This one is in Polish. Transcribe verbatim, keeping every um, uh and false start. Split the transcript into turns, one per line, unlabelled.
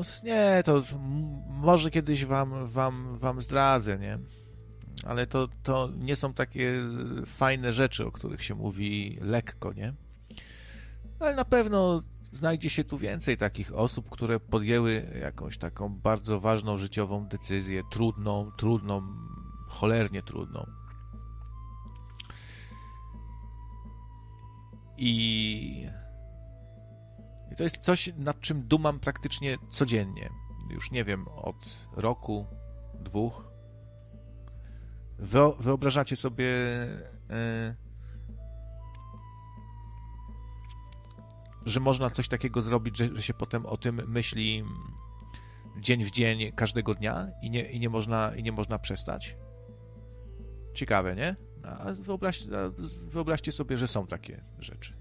No nie, to m- może kiedyś wam, wam, wam zdradzę, nie? Ale to, to nie są takie fajne rzeczy, o których się mówi lekko, nie? Ale na pewno znajdzie się tu więcej takich osób, które podjęły jakąś taką bardzo ważną życiową decyzję, trudną, trudną, cholernie trudną. I, I to jest coś, nad czym dumam praktycznie codziennie. Już nie wiem, od roku, dwóch. Wyo- Wyobrażacie sobie, yy, że można coś takiego zrobić, że, że się potem o tym myśli dzień w dzień, każdego dnia i nie, i nie, można, i nie można przestać? Ciekawe, nie? A wyobraź, a wyobraźcie sobie, że są takie rzeczy.